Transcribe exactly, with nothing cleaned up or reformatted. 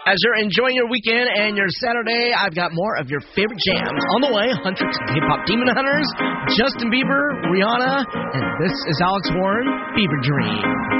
As you're enjoying your weekend and your Saturday, I've got more of your favorite jams on the way. Huntrix Hip-Hop Demon Hunters, Justin Bieber, Rihanna, and this is Alex Warren, Bieber Dream.